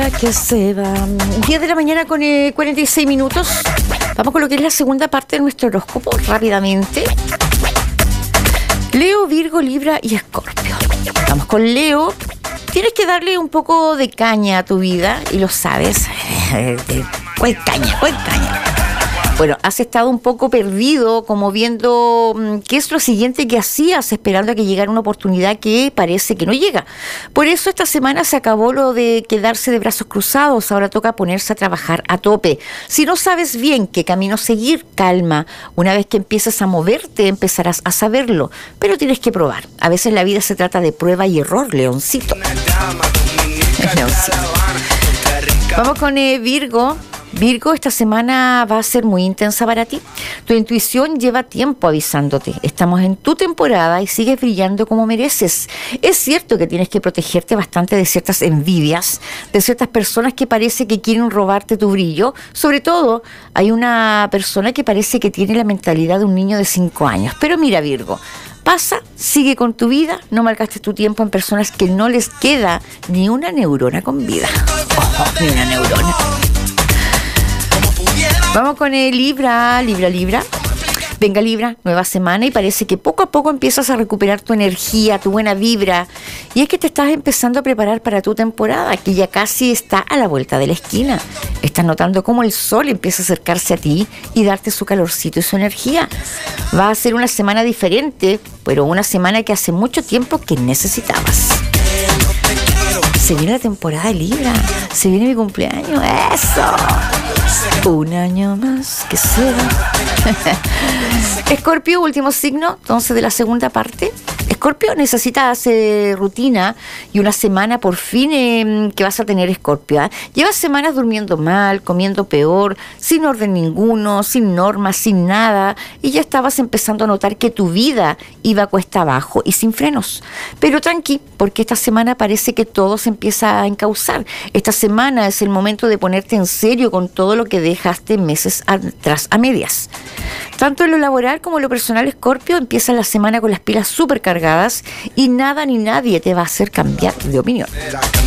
Que se va. 10 de la mañana con 46 minutos. Vamos con lo que es la segunda parte de nuestro horóscopo rápidamente. Leo, Virgo, Libra y Escorpio. Vamos con Leo. Tienes que darle un poco de caña a tu vida y lo sabes. ¿Cuál caña? Bueno, has estado un poco perdido, como viendo qué es lo siguiente que hacías, esperando a que llegara una oportunidad que parece que no llega. Por eso esta semana se acabó lo de quedarse de brazos cruzados, ahora toca ponerse a trabajar a tope. Si no sabes bien qué camino seguir, calma. Una vez que empieces a moverte, empezarás a saberlo, pero tienes que probar. A veces la vida se trata de prueba y error, Leoncito. Vamos con Virgo. Virgo, esta semana va a ser muy intensa para ti. Tu intuición lleva tiempo avisándote. Estamos en tu temporada y sigues brillando como mereces. Es cierto que tienes que protegerte bastante de ciertas envidias, de ciertas personas que parece que quieren robarte tu brillo. Sobre todo, hay una persona que parece que tiene la mentalidad de un niño de 5 años. Pero mira, Virgo, pasa, sigue con tu vida, no malgastes tu tiempo en personas que no les queda ni una neurona con vida. Ni una neurona. Vamos con el Libra. Venga, Libra, nueva semana y parece que poco a poco empiezas a recuperar tu energía, tu buena vibra. Y es que te estás empezando a preparar para tu temporada, que ya casi está a la vuelta de la esquina. Estás notando cómo el sol empieza a acercarse a ti y darte su calorcito y su energía. Va a ser una semana diferente, pero una semana que hace mucho tiempo que necesitabas. Se viene la temporada de Libra, se viene mi cumpleaños, ¡eso! Un año más que será. Escorpio, último signo, entonces de la segunda parte. Escorpio, necesitas rutina y una semana por fin que vas a tener, Escorpio. Llevas semanas durmiendo mal, comiendo peor, sin orden ninguno, sin normas, sin nada, y ya estabas empezando a notar que tu vida iba cuesta abajo y sin frenos. Pero tranqui, porque esta semana parece que todo se empieza a encauzar. Esta semana es el momento de ponerte en serio con todo lo que dejaste meses atrás a medias. Tanto en lo laboral como en lo personal, Escorpio, empieza la semana con las pilas súper cargadas y nada ni nadie te va a hacer cambiar de opinión.